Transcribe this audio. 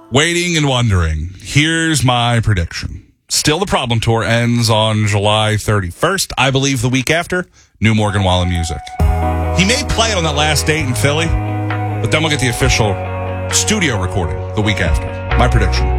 Waiting and wondering. Here's my prediction. Still the Problem Tour ends on July 31st. I believe the week after, new Morgan Wallen music. He may play it on that last date in Philly, but then we'll get the official studio recording the week after. My prediction.